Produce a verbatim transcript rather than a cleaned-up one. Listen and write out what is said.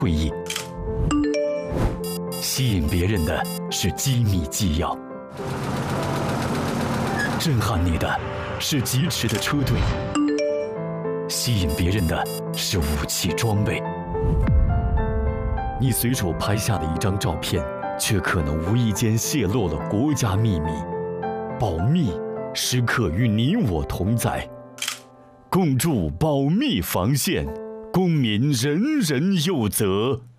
会议。吸引别人的是机密纪要，震撼你的是疾驰的车队，吸引别人的是武器装备。你随手拍下的一张照片，却可能无意间泄露了国家秘密。保密时刻与你我同在，共筑保密防线，公民人人有责。